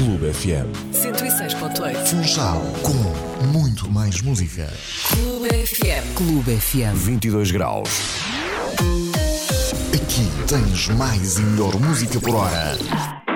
Clube FM. 106.8. Funchal com muito mais música. Clube FM. Clube FM. 22 graus. Aqui tens mais e melhor música por hora.